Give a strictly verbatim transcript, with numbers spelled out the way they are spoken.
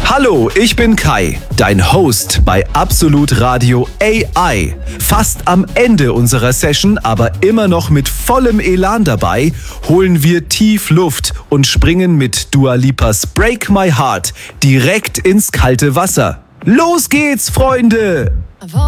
Hallo, ich bin Kai, dein Host bei Absolut Radio A I. Fast am Ende unserer Session, aber immer noch mit vollem Elan dabei, holen wir tief Luft und springen mit Dua Lipas Break My Heart direkt ins kalte Wasser. Los geht's, Freunde!